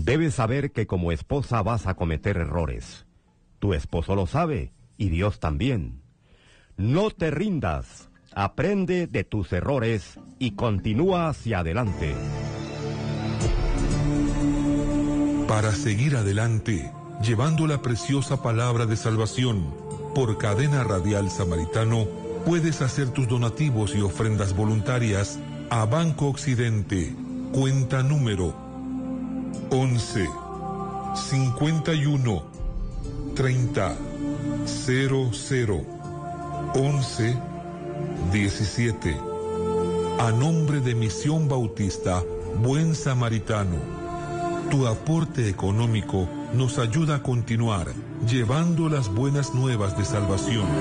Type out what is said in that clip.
Debes saber que como esposa vas a cometer errores. Tu esposo lo sabe y Dios también. No te rindas, aprende de tus errores y continúa hacia adelante. Para seguir adelante, llevando la preciosa palabra de salvación, por Cadena Radial Samaritano, puedes hacer tus donativos y ofrendas voluntarias a Banco Occidente, cuenta número 11 51 30 00 11 17. A nombre de Misión Bautista Buen Samaritano, tu aporte económico nos ayuda a continuar llevando las buenas nuevas de salvación.